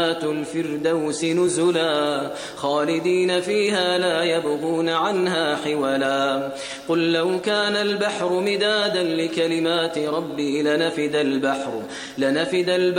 الفردوس نزلا خالدين فيها لا يبغون عنها حولا قل لو كان البحر مدادا لكلمات ربي لنفد البحر